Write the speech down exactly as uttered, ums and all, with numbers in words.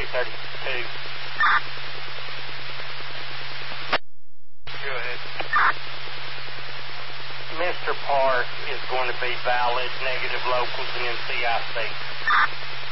thirty-two. Go ahead. Mister Park is going to be valid, negative locals, and M C I C.